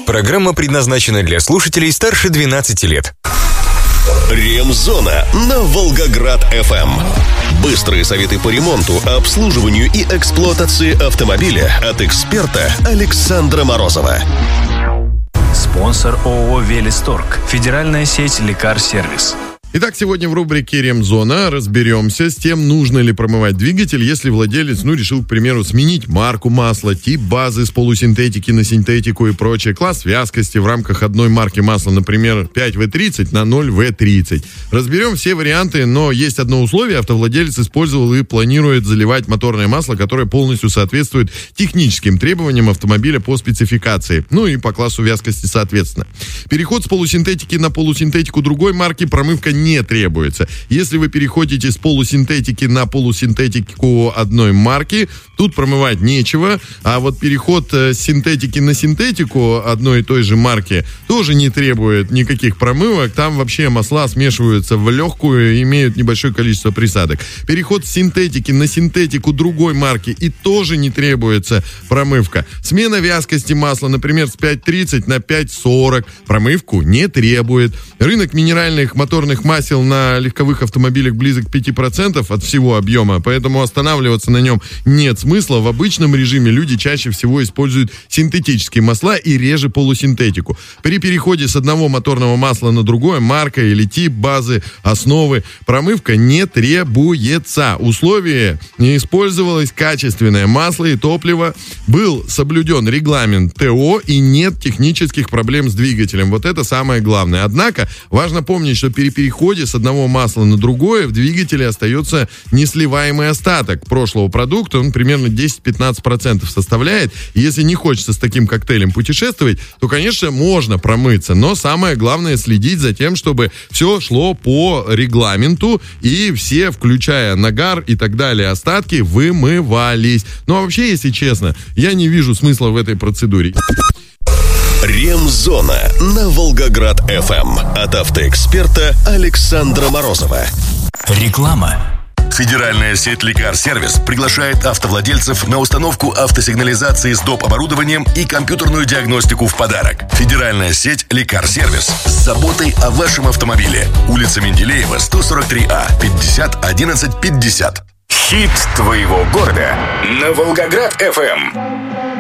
Программа предназначена для слушателей старше 12 лет. Ремзона на Волгоград-ФМ. Быстрые советы по ремонту, обслуживанию и эксплуатации автомобиля от эксперта Александра Морозова. Спонсор ООО «Велисторг». Федеральная сеть «Лекар-сервис». Итак, сегодня в рубрике «Ремзона» разберемся с тем, нужно ли промывать двигатель, если владелец, решил, к примеру, сменить марку масла, тип базы с полусинтетики на синтетику и прочее, класс вязкости в рамках одной марки масла, например, 5В30 на 0В30. Разберем все варианты, но есть одно условие: автовладелец использовал и планирует заливать моторное масло, которое полностью соответствует техническим требованиям автомобиля по спецификации, и по классу вязкости соответственно. Переход с полусинтетики на полусинтетику другой марки промывка не требуется. Если вы переходите с полусинтетики на полусинтетику одной марки, тут промывать нечего, а вот переход с синтетики на синтетику одной и той же марки тоже не требует никаких промывок. Там вообще масла смешиваются в легкую и имеют небольшое количество присадок. Переход с синтетики на синтетику другой марки и тоже не требуется промывка. Смена вязкости масла, например, с 5.30 на 5.40, промывку не требует. Рынок минеральных моторных масел на легковых автомобилях близок к 5% от всего объема, поэтому останавливаться на нем нет смысла. В обычном режиме люди чаще всего используют синтетические масла и реже полусинтетику. При переходе с одного моторного масла на другое, марка или тип базы, основы, промывка не требуется. Условие: не использовалось качественное масло и топливо, был соблюден регламент ТО и нет технических проблем с двигателем. Вот это самое главное. Однако важно помнить, что при переходе с одного масла на другое в двигателе остается несливаемый остаток прошлого продукта, он примерно 10-15% составляет. И если не хочется с таким коктейлем путешествовать, то, конечно, можно промыться, но самое главное следить за тем, чтобы все шло по регламенту и все, включая нагар и так далее, остатки вымывались. А вообще, если честно, я не вижу смысла в этой процедуре. Ремзона на Волгоград-ФМ от автоэксперта Александра Морозова. Реклама. Федеральная сеть «Лекар-сервис» приглашает автовладельцев на установку автосигнализации с доп. Оборудованием и компьютерную диагностику в подарок. Федеральная сеть «Лекар-сервис» с заботой о вашем автомобиле. Улица Менделеева, 143А, 50 11 50. Хит твоего города на Волгоград-ФМ.